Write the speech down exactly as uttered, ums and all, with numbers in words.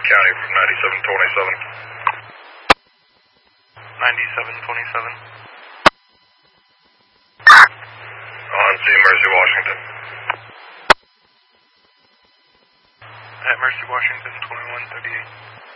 County from ninety-seven twenty-seven. ninety-seven twenty-seven. On C, Mercy, Washington. At Mercy, Washington, twenty-one thirty-eight.